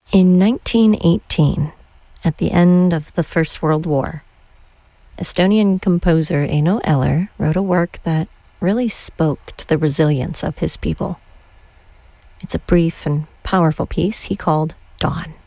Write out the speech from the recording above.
In 1918, at the end of the First World War, Estonian composer Eino Eller wrote a work that really spoke to the resilience of his people. It's a brief and powerful piece he called Dawn.